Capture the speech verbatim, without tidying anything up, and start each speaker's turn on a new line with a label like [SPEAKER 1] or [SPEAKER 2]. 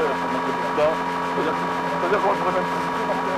[SPEAKER 1] ça manque de ça. C'est-à-dire c'est-à-dire qu'on pourrait même plus marquer